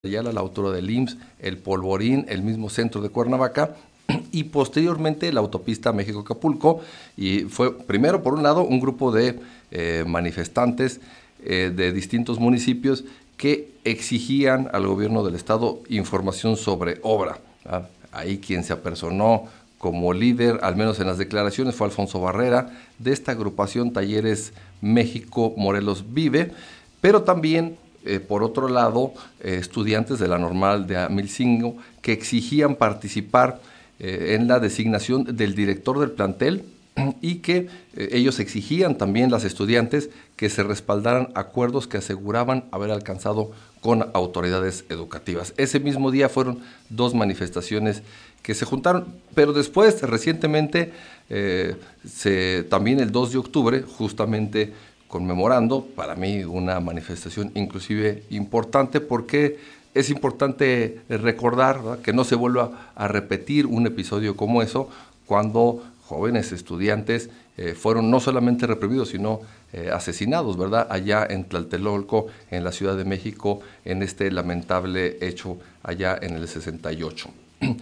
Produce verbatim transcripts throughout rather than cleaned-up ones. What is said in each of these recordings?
Ayala, la autora del I M S S, el Polvorín, el mismo centro de Cuernavaca, y posteriormente la autopista México-Acapulco. Y fue primero, por un lado, un grupo de eh, manifestantes eh, de distintos municipios que exigían al gobierno del estado información sobre obra. ¿Ah? Ahí quien se apersonó como líder, al menos en las declaraciones, fue Alfonso Barrera, de esta agrupación Talleres México Morelos Vive, pero también Eh, por otro lado, eh, estudiantes de la Normal de Amilcingo que exigían participar eh, en la designación del director del plantel y que eh, ellos exigían también, las estudiantes, que se respaldaran acuerdos que aseguraban haber alcanzado con autoridades educativas. Ese mismo día fueron dos manifestaciones que se juntaron, pero después, recientemente, eh, se, también el dos de octubre, justamente conmemorando, para mí una manifestación inclusive importante, porque es importante recordar, ¿verdad?, que no se vuelva a repetir un episodio como eso, cuando jóvenes estudiantes eh, fueron no solamente reprimidos, sino eh, asesinados, ¿verdad?, allá en Tlatelolco, en la Ciudad de México, en este lamentable hecho allá en el sesenta y ocho.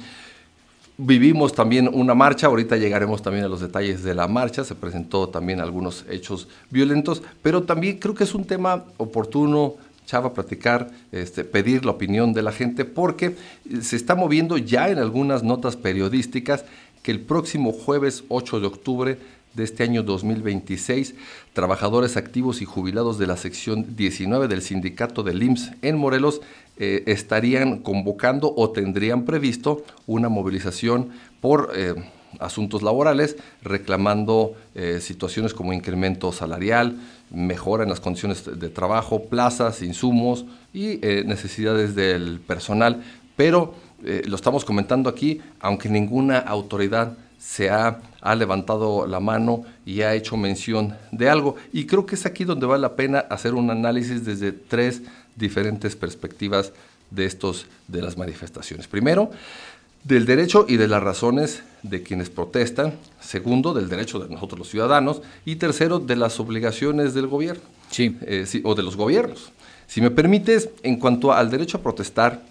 Vivimos también una marcha, ahorita llegaremos también a los detalles de la marcha, se presentó también algunos hechos violentos, pero también creo que es un tema oportuno, Chava, platicar, este, pedir la opinión de la gente, porque se está moviendo ya en algunas notas periodísticas que el próximo jueves ocho de octubre de este año dos mil veintiséis, trabajadores activos y jubilados de la sección diecinueve del sindicato del I M S S en Morelos eh, estarían convocando o tendrían previsto una movilización por eh, asuntos laborales, reclamando eh, situaciones como incremento salarial, mejora en las condiciones de trabajo, plazas, insumos y eh, necesidades del personal. Pero eh, lo estamos comentando aquí, aunque ninguna autoridad se ha, ha levantado la mano y ha hecho mención de algo. Y creo que es aquí donde vale la pena hacer un análisis desde tres diferentes perspectivas de, estos, de las manifestaciones. Primero, del derecho y de las razones de quienes protestan. Segundo, del derecho de nosotros los ciudadanos. Y tercero, de las obligaciones del gobierno. Sí. Eh, sí, o de los gobiernos. Si me permites, en cuanto al derecho a protestar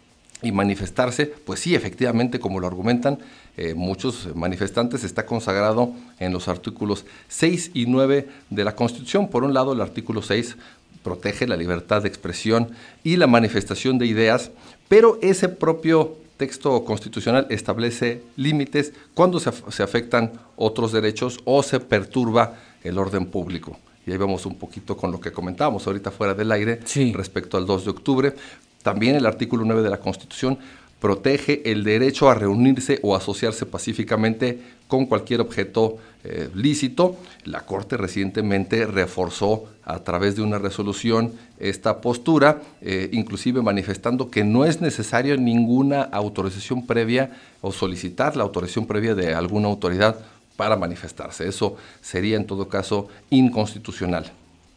y manifestarse, pues sí, efectivamente, como lo argumentan eh, muchos manifestantes, está consagrado en los artículos seis y nueve de la Constitución. Por un lado, el artículo seis protege la libertad de expresión y la manifestación de ideas, pero ese propio texto constitucional establece límites cuando se, af se afectan otros derechos o se perturba el orden público. Y ahí vamos un poquito con lo que comentábamos ahorita fuera del aire, sí, respecto al dos de octubre. También el artículo nueve de la Constitución protege el derecho a reunirse o asociarse pacíficamente con cualquier objeto eh, lícito. La Corte recientemente reforzó a través de una resolución esta postura, eh, inclusive manifestando que no es necesaria ninguna autorización previa o solicitar la autorización previa de alguna autoridad para manifestarse. Eso sería en todo caso inconstitucional.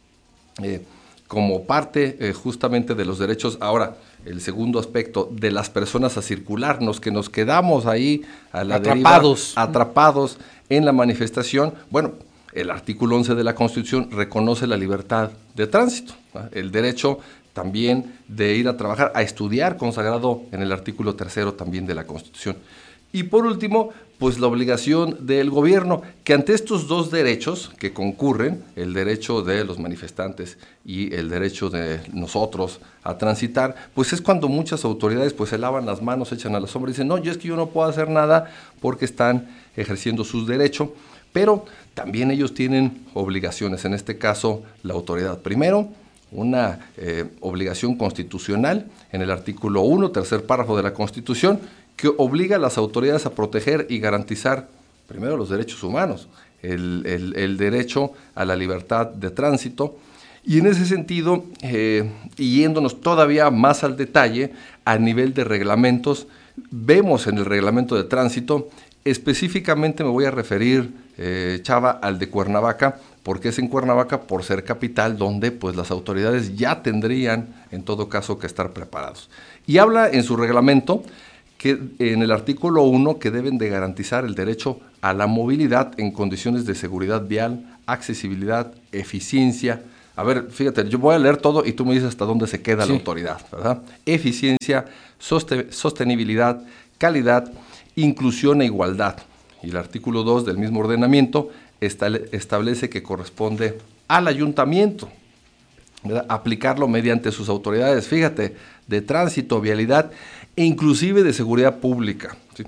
Eh, como parte eh, justamente de los derechos, ahora, el segundo aspecto, de las personas a circularnos, que nos quedamos ahí a la atrapados. deriva, atrapados en la manifestación. Bueno, el artículo once de la Constitución reconoce la libertad de tránsito, ¿no?, el derecho también de ir a trabajar, a estudiar, consagrado en el artículo tercero también de la Constitución. Y por último, pues la obligación del gobierno, que ante estos dos derechos que concurren, el derecho de los manifestantes y el derecho de nosotros a transitar, pues es cuando muchas autoridades pues se lavan las manos, echan a la sombra y dicen, no, yo es que yo no puedo hacer nada porque están ejerciendo sus derechos, pero también ellos tienen obligaciones, en este caso la autoridad. Primero, una eh, obligación constitucional en el artículo uno, tercer párrafo de la Constitución, que obliga a las autoridades a proteger y garantizar, primero, los derechos humanos, el, el, el derecho a la libertad de tránsito, y en ese sentido, eh, y yéndonos todavía más al detalle, a nivel de reglamentos, vemos en el reglamento de tránsito, específicamente me voy a referir, eh, Chava, al de Cuernavaca, porque es en Cuernavaca por ser capital, donde pues las autoridades ya tendrían, en todo caso, que estar preparados. Y habla en su reglamento que en el artículo uno que deben de garantizar el derecho a la movilidad en condiciones de seguridad vial, accesibilidad, eficiencia, A ver, fíjate, yo voy a leer todo y tú me dices hasta dónde se queda sí. la autoridad, ¿verdad? Eficiencia, soste- sostenibilidad, calidad, inclusión e igualdad. Y el artículo dos del mismo ordenamiento establece que corresponde al ayuntamiento, ¿verdad?, aplicarlo mediante sus autoridades, fíjate, de tránsito, vialidad e inclusive de seguridad pública, ¿sí?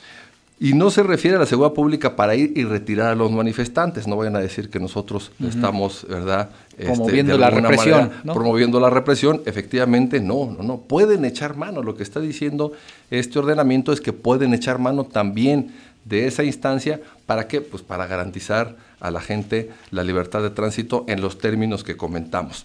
Y no se refiere a la seguridad pública para ir y retirar a los manifestantes, no vayan a decir que nosotros uh-huh. estamos, ¿verdad?, promoviendo este, la represión, manera, ¿no? promoviendo la represión, efectivamente, no, no, no, pueden echar mano, lo que está diciendo este ordenamiento es que pueden echar mano también de esa instancia, ¿para qué? Pues para garantizar a la gente la libertad de tránsito en los términos que comentamos.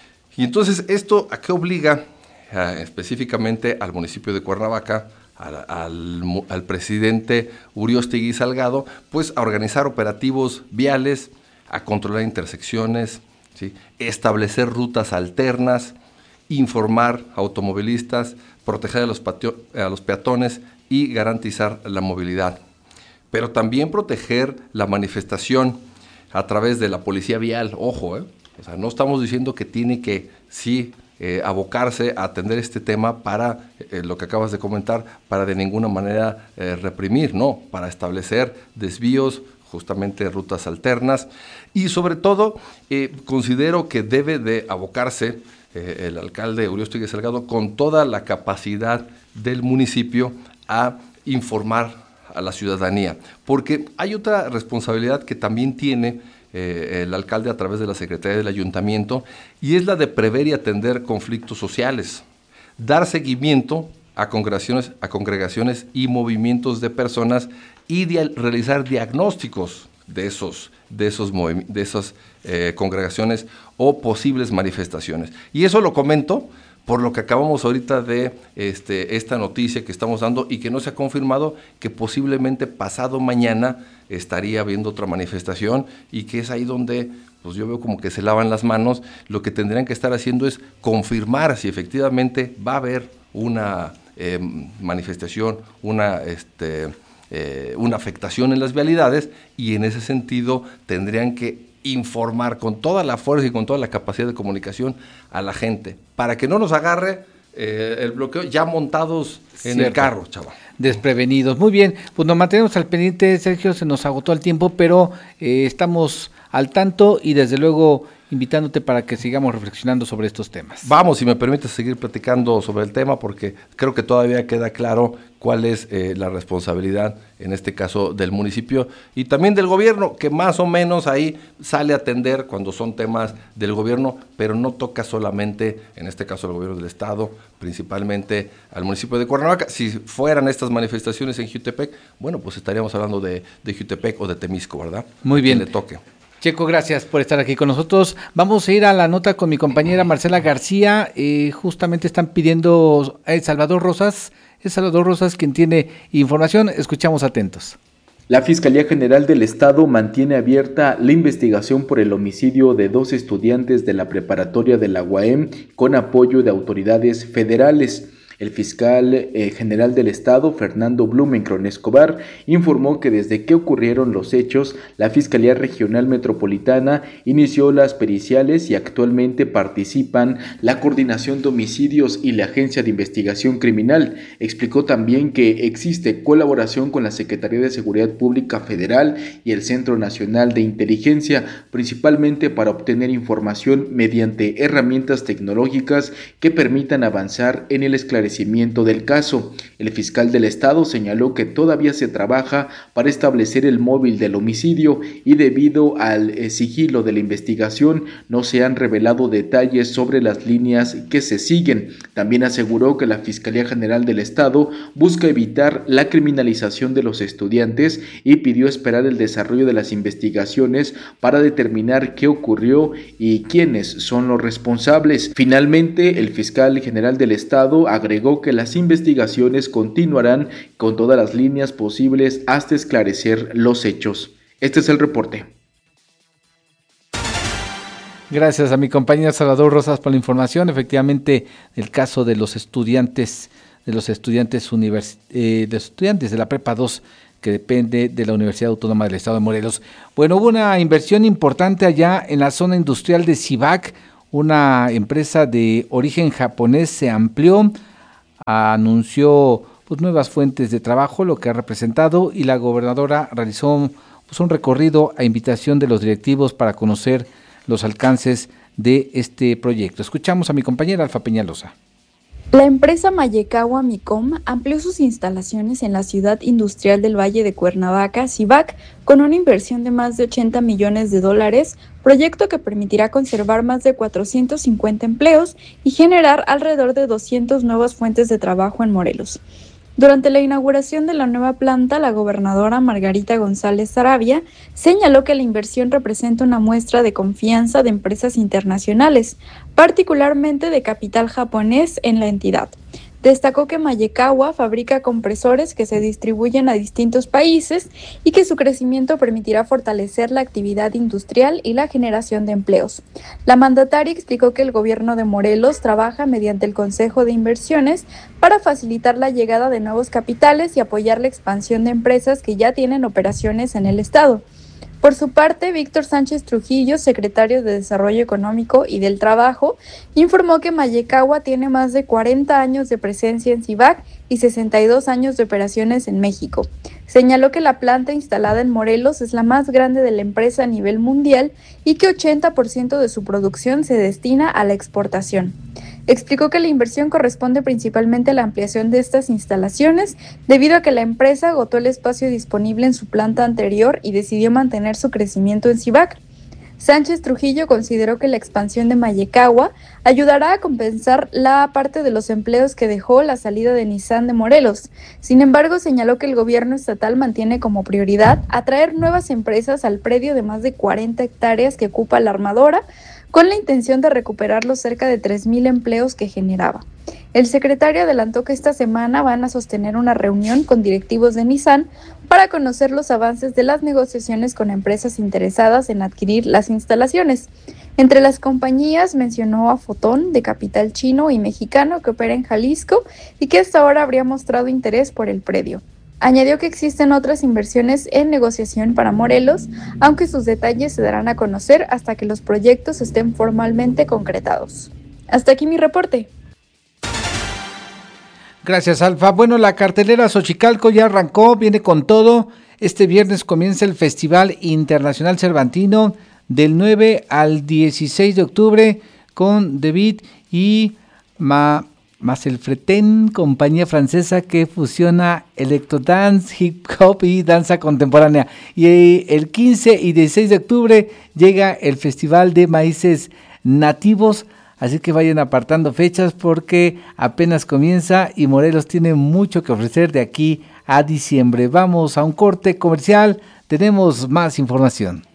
Y entonces, ¿esto a qué obliga eh, específicamente al municipio de Cuernavaca, al, al, al presidente Uriostegui Salgado? Pues a organizar operativos viales, a controlar intersecciones, ¿sí?, establecer rutas alternas, informar a automovilistas, proteger a los, patio, a los peatones y garantizar la movilidad. Pero también proteger la manifestación a través de la policía vial, ojo, ¿eh? O sea, no estamos diciendo que tiene que, sí, eh, abocarse a atender este tema para, eh, lo que acabas de comentar, para de ninguna manera eh, reprimir, no, para establecer desvíos, justamente rutas alternas, y sobre todo, eh, considero que debe de abocarse eh, el alcalde Uriostegui Salgado con toda la capacidad del municipio a informar a la ciudadanía, porque hay otra responsabilidad que también tiene eh, el alcalde a través de la Secretaría del Ayuntamiento, y es la de prever y atender conflictos sociales, dar seguimiento a congregaciones, a congregaciones y movimientos de personas y de realizar diagnósticos de esos, de esos, de esas eh, congregaciones o posibles manifestaciones. Y eso lo comento por lo que acabamos ahorita de este, esta noticia que estamos dando y que no se ha confirmado, que posiblemente pasado mañana estaría habiendo otra manifestación, y que es ahí donde pues yo veo como que se lavan las manos. Lo que tendrían que estar haciendo es confirmar si efectivamente va a haber una eh, manifestación, una, este, eh, una afectación en las vialidades, y en ese sentido tendrían que informar con toda la fuerza y con toda la capacidad de comunicación a la gente, para que no nos agarre eh, el bloqueo ya montados en Cierto. el carro, chaval. Desprevenidos. Muy bien, pues nos mantenemos al pendiente, Sergio, se nos agotó el tiempo, pero eh, estamos al tanto y desde luego invitándote para que sigamos reflexionando sobre estos temas. Vamos, si me permites seguir platicando sobre el tema, porque creo que todavía queda claro cuál es eh, la responsabilidad, en este caso del municipio y también del gobierno, que más o menos ahí sale a atender cuando son temas del gobierno, pero no toca solamente, en este caso, al gobierno del estado, principalmente al municipio de Cuernavaca. Si fueran estas manifestaciones en Jutepec, bueno, pues estaríamos hablando de, de Jutepec o de Temisco, ¿verdad? Muy bien. Que le toque. Checo, gracias por estar aquí con nosotros. Vamos a ir a la nota con mi compañera Marcela García. Eh, justamente están pidiendo a El Salvador Rosas. Es Salvador Rosas quien tiene información. Escuchamos atentos. La Fiscalía General del Estado mantiene abierta la investigación por el homicidio de dos estudiantes de la preparatoria de la U A M con apoyo de autoridades federales. El fiscal eh, general del Estado, Fernando Blumenkron Escobar, informó que desde que ocurrieron los hechos, la Fiscalía Regional Metropolitana inició las periciales y actualmente participan la Coordinación de Homicidios y la Agencia de Investigación Criminal. Explicó también que existe colaboración con la Secretaría de Seguridad Pública Federal y el Centro Nacional de Inteligencia, principalmente para obtener información mediante herramientas tecnológicas que permitan avanzar en el esclarecimiento del caso. El fiscal del estado señaló que todavía se trabaja para establecer el móvil del homicidio y debido al eh, sigilo de la investigación no se han revelado detalles sobre las líneas que se siguen. También aseguró que la Fiscalía General del Estado busca evitar la criminalización de los estudiantes y pidió esperar el desarrollo de las investigaciones para determinar qué ocurrió y quiénes son los responsables. Finalmente, el fiscal general del estado agregó que las investigaciones continuarán con todas las líneas posibles hasta esclarecer los hechos. Este es el reporte. Gracias a mi compañero Salvador Rosas por la información. Efectivamente, el caso de los estudiantes, de los estudiantes univers, eh, de estudiantes de la Prepa dos que depende de la Universidad Autónoma del Estado de Morelos. Bueno, hubo una inversión importante allá en la zona industrial de Civac, una empresa de origen japonés se amplió, anunció pues, nuevas fuentes de trabajo, lo que ha representado, y la gobernadora realizó pues, un recorrido a invitación de los directivos para conocer los alcances de este proyecto. Escuchamos a mi compañera Alfa Peñalosa. La empresa Mayecagua Micom amplió sus instalaciones en la ciudad industrial del Valle de Cuernavaca, Civac, con una inversión de más de ochenta millones de dólares, proyecto que permitirá conservar más de cuatrocientos cincuenta empleos y generar alrededor de doscientas nuevas fuentes de trabajo en Morelos. Durante la inauguración de la nueva planta, la gobernadora Margarita González Saravia señaló que la inversión representa una muestra de confianza de empresas internacionales, particularmente de capital japonés en la entidad. Destacó que Mayecagua fabrica compresores que se distribuyen a distintos países y que su crecimiento permitirá fortalecer la actividad industrial y la generación de empleos. La mandataria explicó que el gobierno de Morelos trabaja mediante el Consejo de Inversiones para facilitar la llegada de nuevos capitales y apoyar la expansión de empresas que ya tienen operaciones en el estado. Por su parte, Víctor Sánchez Trujillo, secretario de Desarrollo Económico y del Trabajo, informó que Mayecagua tiene más de cuarenta años de presencia en Civac y sesenta y dos años de operaciones en México. Señaló que la planta instalada en Morelos es la más grande de la empresa a nivel mundial y que ochenta por ciento de su producción se destina a la exportación. Explicó que la inversión corresponde principalmente a la ampliación de estas instalaciones, debido a que la empresa agotó el espacio disponible en su planta anterior y decidió mantener su crecimiento en Civac. Sánchez Trujillo consideró que la expansión de Mayecagua ayudará a compensar la parte de los empleos que dejó la salida de Nissan de Morelos. Sin embargo, señaló que el gobierno estatal mantiene como prioridad atraer nuevas empresas al predio de más de cuarenta hectáreas que ocupa la armadora, con la intención de recuperar los cerca de tres mil empleos que generaba. El secretario adelantó que esta semana van a sostener una reunión con directivos de Nissan para conocer los avances de las negociaciones con empresas interesadas en adquirir las instalaciones. Entre las compañías mencionó a Fotón, de capital chino y mexicano, que opera en Jalisco y que hasta ahora habría mostrado interés por el predio. Añadió que existen otras inversiones en negociación para Morelos, aunque sus detalles se darán a conocer hasta que los proyectos estén formalmente concretados. Hasta aquí mi reporte. Gracias, Alfa. Bueno, la cartelera Xochicalco ya arrancó, viene con todo. Este viernes comienza el Festival Internacional Cervantino del nueve al dieciséis de octubre con David y Ma... Maselfreten, compañía francesa que fusiona electrodance, hip hop y danza contemporánea. Y el quince y dieciséis de octubre llega el Festival de Maíces Nativos, así que vayan apartando fechas porque apenas comienza y Morelos tiene mucho que ofrecer de aquí a diciembre. Vamos a un corte comercial, tenemos más información.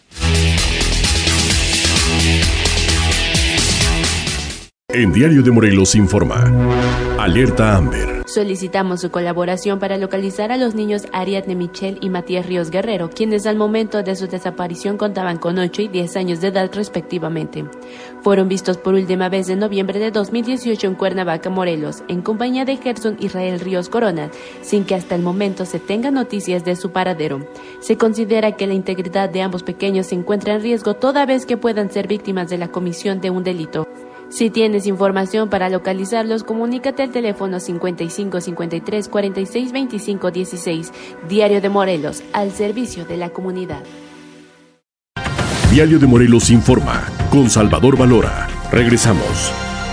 En Diario de Morelos informa. Alerta Amber. Solicitamos su colaboración para localizar a los niños Ariadne Michel y Matías Ríos Guerrero, quienes al momento de su desaparición contaban con ocho y diez años de edad respectivamente. Fueron vistos por última vez en noviembre de dos mil dieciocho en Cuernavaca, Morelos, en compañía de Gerson Israel Ríos Corona, sin que hasta el momento se tenga noticias de su paradero. Se considera que la integridad de ambos pequeños se encuentra en riesgo toda vez que puedan ser víctimas de la comisión de un delito. Si tienes información para localizarlos, comunícate al teléfono cincuenta y cinco cincuenta y tres cuarenta y seis veinticinco dieciséis. Diario de Morelos, al servicio de la comunidad. Diario de Morelos informa, con Salvador Valora. Regresamos.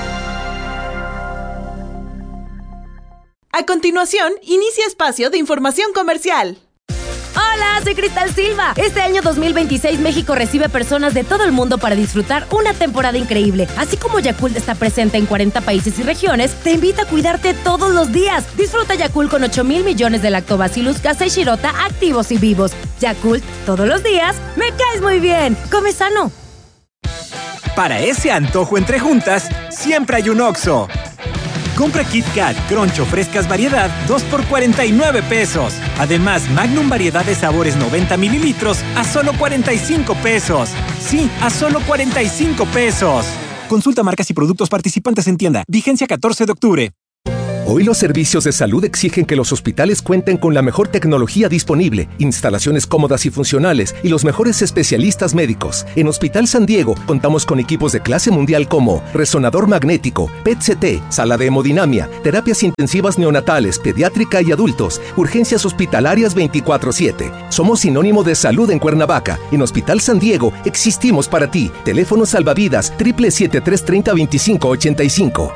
A continuación, inicia espacio de información comercial. Hola, soy Cristal Silva. Este año dos mil veintiséis México recibe personas de todo el mundo para disfrutar una temporada increíble. Así como Yakult está presente en cuarenta países y regiones, te invita a cuidarte todos los días. Disfruta Yakult con ocho mil millones de Lactobacillus casei shirota activos y vivos. Yakult, todos los días, me caes muy bien. Come sano. Para ese antojo entre juntas, siempre hay un Oxxo. Compra Kit Kat, Crunch o frescas variedad, dos por cuarenta y nueve pesos. Además, Magnum variedad de sabores noventa mililitros a solo cuarenta y cinco pesos. Sí, a solo cuarenta y cinco pesos. Consulta marcas y productos participantes en tienda. Vigencia catorce de octubre. Hoy los servicios de salud exigen que los hospitales cuenten con la mejor tecnología disponible, instalaciones cómodas y funcionales y los mejores especialistas médicos. En Hospital San Diego contamos con equipos de clase mundial como resonador magnético, P E T C T, sala de hemodinamia, terapias intensivas neonatales, pediátrica y adultos, urgencias hospitalarias veinticuatro siete. Somos sinónimo de salud en Cuernavaca. En Hospital San Diego existimos para ti. Teléfono salvavidas siete siete tres, tres cero, dos cinco ocho cinco.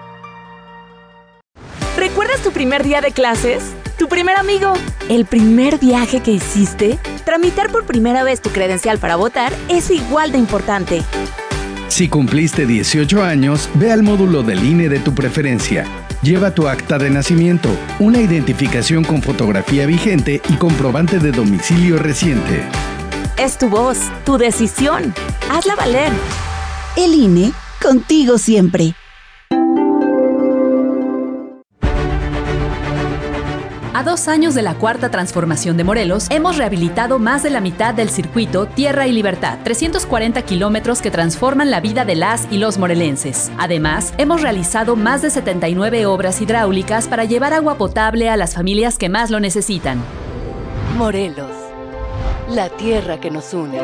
¿Recuerdas tu primer día de clases? ¿Tu primer amigo? ¿El primer viaje que hiciste? Tramitar por primera vez tu credencial para votar es igual de importante. Si cumpliste dieciocho años, ve al módulo del I N E de tu preferencia. Lleva tu acta de nacimiento, una identificación con fotografía vigente y comprobante de domicilio reciente. Es tu voz, tu decisión. Hazla valer. El I N E, contigo siempre. A dos años de la cuarta transformación de Morelos, hemos rehabilitado más de la mitad del circuito Tierra y Libertad, trescientos cuarenta kilómetros que transforman la vida de las y los morelenses. Además, hemos realizado más de setenta y nueve obras hidráulicas para llevar agua potable a las familias que más lo necesitan. Morelos, la tierra que nos une.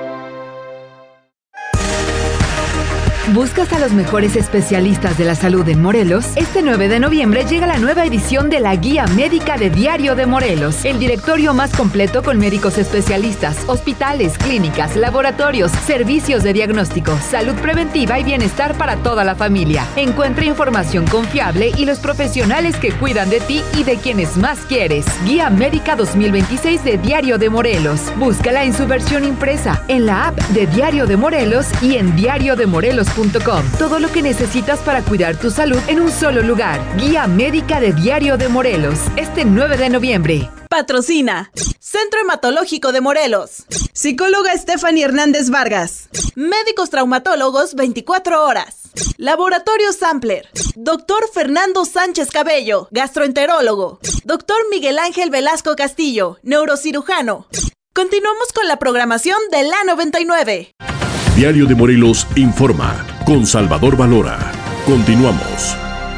¿Buscas a los mejores especialistas de la salud en Morelos? Este nueve de noviembre llega la nueva edición de la Guía Médica de Diario de Morelos, el directorio más completo con médicos especialistas, hospitales, clínicas, laboratorios, servicios de diagnóstico, salud preventiva y bienestar para toda la familia. Encuentra información confiable y los profesionales que cuidan de ti y de quienes más quieres. Guía Médica dos mil veintiséis de Diario de Morelos. Búscala en su versión impresa, en la app de Diario de Morelos y en diario de morelos punto com. Todo lo que necesitas para cuidar tu salud en un solo lugar. Guía Médica de Diario de Morelos. Este nueve de noviembre. Patrocina Centro Hematológico de Morelos. Psicóloga Stephanie Hernández Vargas. Médicos traumatólogos veinticuatro horas. Laboratorio Sampler. Doctor Fernando Sánchez Cabello, gastroenterólogo. Doctor Miguel Ángel Velasco Castillo, neurocirujano. Continuamos con la programación de la noventa y nueve. Diario de Morelos informa con Salvador Valora. Continuamos.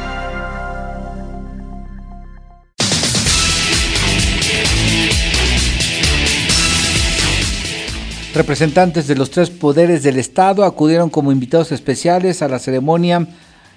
Representantes de los tres poderes del Estado acudieron como invitados especiales a la ceremonia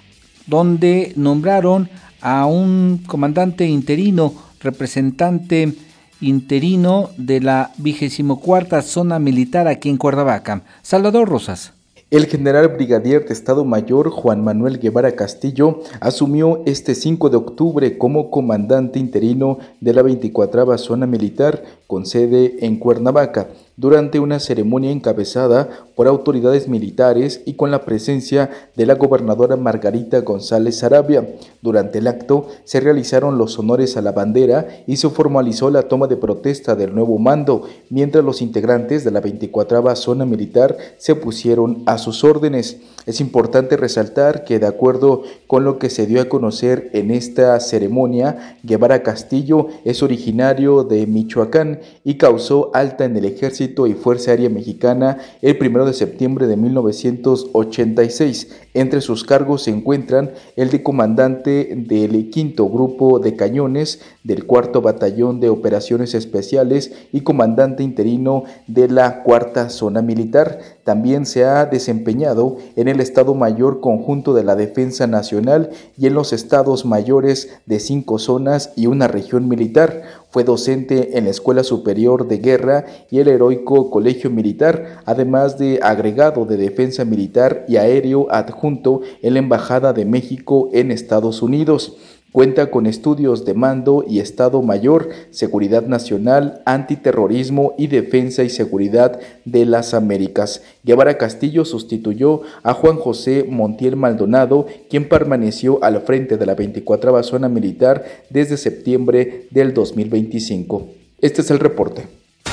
donde nombraron a un comandante interino, representante interino de la vigésimo cuarta Zona Militar aquí en Cuernavaca. Salvador Rosas. El general brigadier de Estado Mayor Juan Manuel Guevara Castillo asumió este cinco de octubre como comandante interino de la veinticuatrava Zona Militar con sede en Cuernavaca, durante una ceremonia encabezada por autoridades militares y con la presencia de la gobernadora Margarita González Sarabia. Durante el acto se realizaron los honores a la bandera y se formalizó la toma de protesta del nuevo mando, mientras los integrantes de la veinticuatrava Zona Militar se pusieron a sus órdenes. Es importante resaltar que, de acuerdo con lo que se dio a conocer en esta ceremonia, Guevara Castillo es originario de Michoacán y causó alta en el Ejército y Fuerza Aérea Mexicana el primero de septiembre de mil novecientos ochenta y seis. Entre sus cargos se encuentran el de comandante del quinto Grupo de Cañones del cuarto Batallón de Operaciones Especiales y comandante interino de la cuarta Zona Militar. También se ha desempeñado en el Estado Mayor Conjunto de la Defensa Nacional y en los Estados Mayores de cinco zonas y una región militar. Fue docente en la Escuela Superior de Guerra y el Heroico Colegio Militar, además de agregado de Defensa Militar y Aéreo adjunto en la Embajada de México en Estados Unidos. Cuenta con estudios de mando y Estado Mayor, Seguridad Nacional, Antiterrorismo y Defensa y Seguridad de las Américas. Guevara Castillo sustituyó a Juan José Montiel Maldonado, quien permaneció al frente de la veinticuatrava Zona Militar desde septiembre del dos mil veinticinco. Este es el reporte.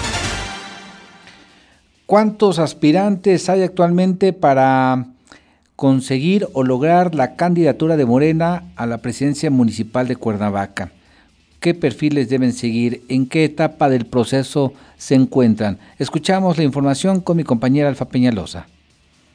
¿Cuántos aspirantes hay actualmente para conseguir o lograr la candidatura de Morena a la presidencia municipal de Cuernavaca? ¿Qué perfiles deben seguir? ¿En qué etapa del proceso se encuentran? Escuchamos la información con mi compañera Alfa Peñalosa.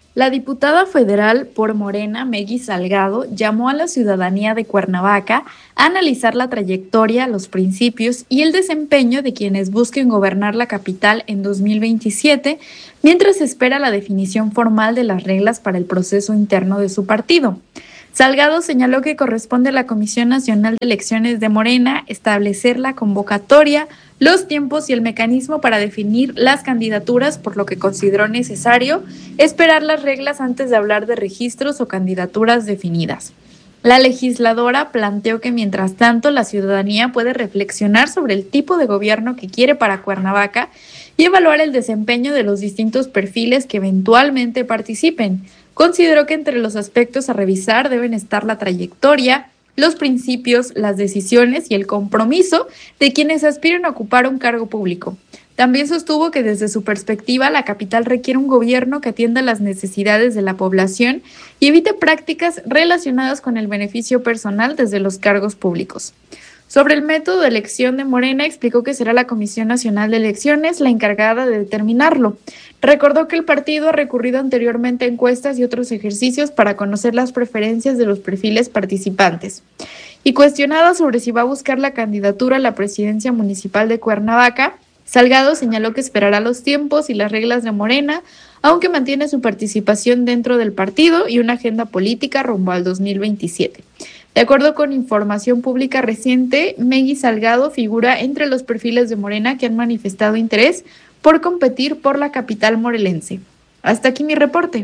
La diputada federal por Morena, Meggy Salgado, llamó a la ciudadanía de Cuernavaca a analizar la trayectoria, los principios y el desempeño de quienes busquen gobernar la capital en dos mil veintisiete, mientras se espera la definición formal de las reglas para el proceso interno de su partido. Salgado señaló que corresponde a la Comisión Nacional de Elecciones de Morena establecer la convocatoria, los tiempos y el mecanismo para definir las candidaturas, por lo que consideró necesario esperar las reglas antes de hablar de registros o candidaturas definidas. La legisladora planteó que mientras tanto la ciudadanía puede reflexionar sobre el tipo de gobierno que quiere para Cuernavaca y evaluar el desempeño de los distintos perfiles que eventualmente participen. Consideró que entre los aspectos a revisar deben estar la trayectoria, los principios, las decisiones y el compromiso de quienes aspiran a ocupar un cargo público. También sostuvo que desde su perspectiva la capital requiere un gobierno que atienda las necesidades de la población y evite prácticas relacionadas con el beneficio personal desde los cargos públicos. Sobre el método de elección de Morena, explicó que será la Comisión Nacional de Elecciones la encargada de determinarlo. Recordó que el partido ha recurrido anteriormente a encuestas y otros ejercicios para conocer las preferencias de los perfiles participantes. Y cuestionada sobre si va a buscar la candidatura a la presidencia municipal de Cuernavaca, Salgado señaló que esperará los tiempos y las reglas de Morena, aunque mantiene su participación dentro del partido y una agenda política rumbo al dos mil veintisiete. De acuerdo con información pública reciente, Meggy Salgado figura entre los perfiles de Morena que han manifestado interés por competir por la capital morelense. Hasta aquí mi reporte.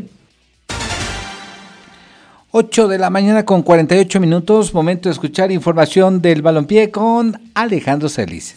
ocho de la mañana con cuarenta y ocho minutos, momento de escuchar información del balompié con Alejandro Celis.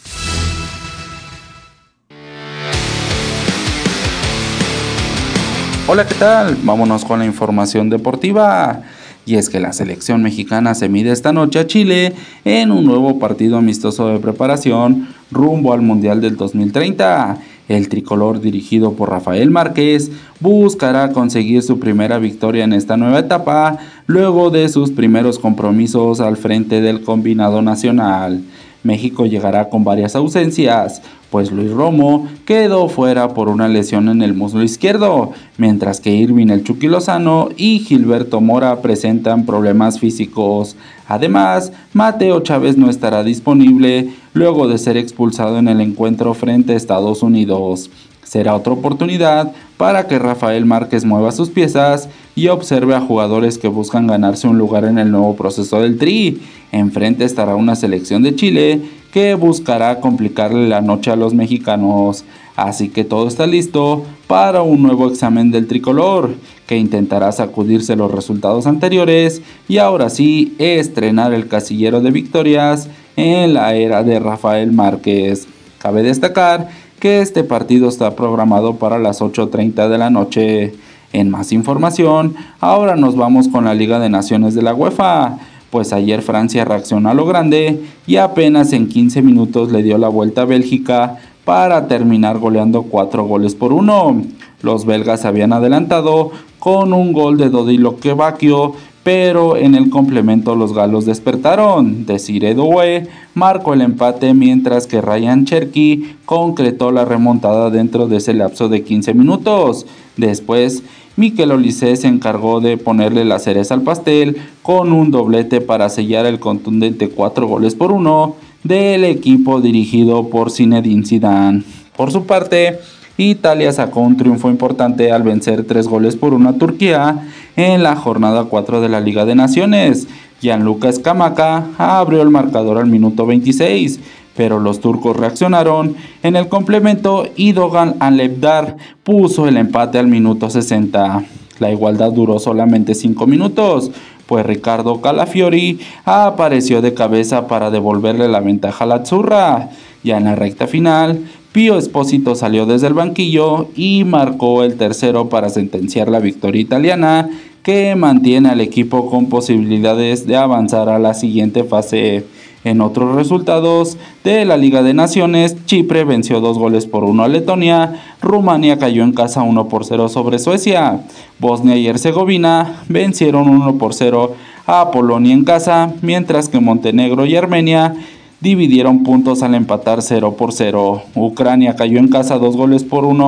Hola, ¿qué tal? Vámonos con la información deportiva. Y es que la selección mexicana se mide esta noche a Chile en un nuevo partido amistoso de preparación rumbo al Mundial del dos mil treinta. El tricolor, dirigido por Rafael Márquez, buscará conseguir su primera victoria en esta nueva etapa, luego de sus primeros compromisos al frente del combinado nacional. México llegará con varias ausencias, pues Luis Romo quedó fuera por una lesión en el muslo izquierdo, mientras que Irving El Chucky Lozano y Gilberto Mora presentan problemas físicos. Además, Mateo Chávez no estará disponible luego de ser expulsado en el encuentro frente a Estados Unidos. Será otra oportunidad para que Rafael Márquez mueva sus piezas y observe a jugadores que buscan ganarse un lugar en el nuevo proceso del Tri. Enfrente estará una selección de Chile que buscará complicarle la noche a los mexicanos. Así que todo está listo para un nuevo examen del tricolor, que intentará sacudirse los resultados anteriores y ahora sí estrenar el casillero de victorias en la era de Rafael Márquez. Cabe destacar que este partido está programado para las ocho treinta de la noche. En más información, ahora nos vamos con la Liga de Naciones de la UEFA, pues ayer Francia reaccionó a lo grande y apenas en quince minutos le dio la vuelta a Bélgica para terminar goleando cuatro goles por uno. Los belgas habían adelantado con un gol de Dodilo Kebakio, pero en el complemento los galos despertaron. Desiré Doué marcó el empate, mientras que Ryan Cherki concretó la remontada dentro de ese lapso de quince minutos. Después, Mikel Olise se encargó de ponerle la cereza al pastel con un doblete para sellar el contundente cuatro goles por uno del equipo dirigido por Zinedine Zidane. Por su parte, Italia sacó un triunfo importante al vencer tres goles por uno a Turquía en la jornada cuatro de la Liga de Naciones. Gianluca Scamacca abrió el marcador al minuto veintiséis, pero los turcos reaccionaron en el complemento y Dogan Alebdar puso el empate al minuto sesenta. La igualdad duró solamente cinco minutos, pues Ricardo Calafiori apareció de cabeza para devolverle la ventaja a la Azzurra. Ya en la recta final, Pío Espósito salió desde el banquillo y marcó el tercero para sentenciar la victoria italiana, que mantiene al equipo con posibilidades de avanzar a la siguiente fase. En otros resultados de la Liga de Naciones, Chipre venció dos goles por uno a Letonia, Rumania cayó en casa uno por cero sobre Suecia, Bosnia y Herzegovina vencieron uno por cero a Polonia en casa, mientras que Montenegro y Armenia dividieron puntos al empatar cero por cero. Ucrania cayó en casa dos goles por uno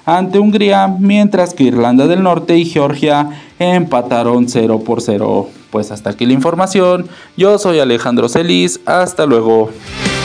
ante Hungría, mientras que Irlanda del Norte y Georgia empataron cero por cero. Pues hasta aquí la información. Yo soy Alejandro Celis. Hasta luego.